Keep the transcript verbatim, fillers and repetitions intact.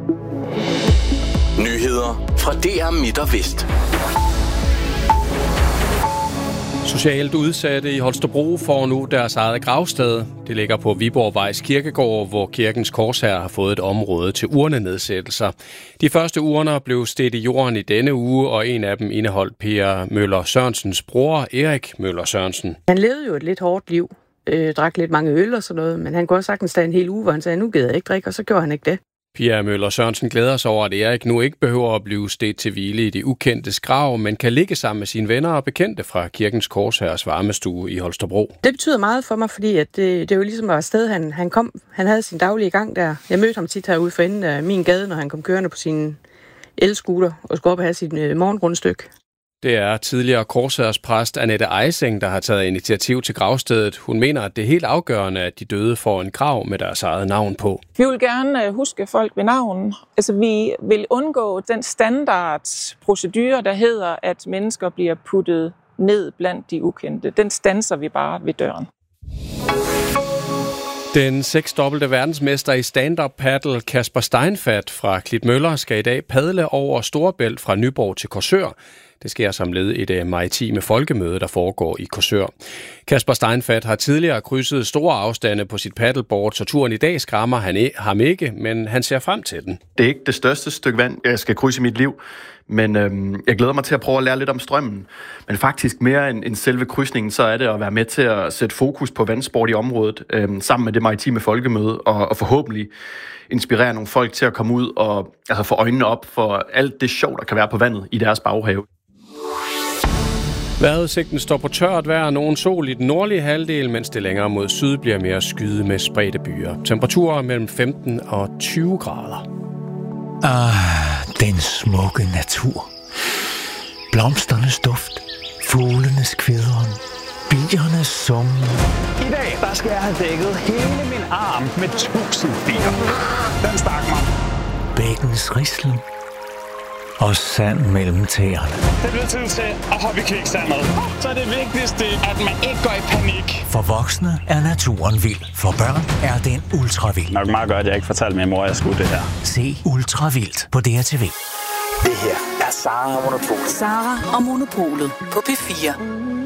Nyheder fra D R Midt og Vest. Socialt udsatte i Holstebro får nu deres eget gravsted. Det ligger på Viborgvejs Kirkegård, hvor Kirkens Korshær har fået et område til urnenedsættelser. De første urner blev stedt i jorden i denne uge, og en af dem indeholdt Per Møller Sørensens bror, Erik Møller Sørensen. Han levede jo et lidt hårdt liv, øh, drak lidt mange øl og sådan noget, men han kunne også sagtens tage en hel uge, hvor han sagde, nu gider jeg ikke drikke, og så gjorde han ikke det. Per Møller Sørensen glæder sig over, at Erik nu ikke behøver at blive stedt til hvile i de ukendtes grav, men kan ligge sammen med sine venner og bekendte fra Kirkens Korshærs varmestue i Holstebro. Det betyder meget for mig, fordi at det, det jo ligesom var et sted, han, han kom. Han havde sin daglige gang der. Jeg mødte ham tit herude for enden af min gade, når han kom kørende på sin elscooter og skulle op og have sit øh, morgenrundstykke. Det er tidligere Korshærspræst Annette Eising, der har taget initiativ til gravstedet. Hun mener, at det er helt afgørende, at de døde får en grav med deres eget navn på. Vi vil gerne huske folk ved navn. Altså, vi vil undgå den standardprocedure, der hedder, at mennesker bliver puttet ned blandt de ukendte. Den standser vi bare ved døren. Den seksdobbelte verdensmester i stand-up paddle Kasper Steinfath fra Klitmøller skal i dag padle over Storebælt fra Nyborg til Korsør. Det sker som led i det maritime folkemøde, der foregår i Korsør. Kasper Steinfath har tidligere krydset store afstande på sit paddleboard, så turen i dag skræmmer han ham ikke, men han ser frem til den. Det er ikke det største stykke vand, jeg skal krydse i mit liv, men øhm, jeg glæder mig til at prøve at lære lidt om strømmen. Men faktisk mere end, end selve krydsningen, så er det at være med til at sætte fokus på vandsport i området, øhm, sammen med det maritime folkemøde, og, og forhåbentlig inspirere nogle folk til at komme ud og altså, få øjnene op for alt det sjov, der kan være på vandet i deres baghave. Vejrudsigten står på tørt vejr og nogen sol i den nordlige halvdel, mens det længere mod syd bliver mere skyde med spredte byer. Temperaturer mellem femten og tyve grader. Ah, den smukke natur. Blomsternes duft, fuglenes kvidren, biernes summen. I dag, der skal jeg have dækket hele min arm med tusind bier. Den stak mig. Bækkens rislen og sand mellem tæerne. Det bliver tid til at hoppe i kviksandet. Så er det vigtigste, at man ikke går i panik. For voksne er naturen vild. For børn er den ultra vild. Nok meget godt, at jeg ikke fortalte min mor, at jeg skulle det her. Se Ultra Vildt på D R T V. Det her er Sara og Monopolet. Sara og Monopolet på P fire.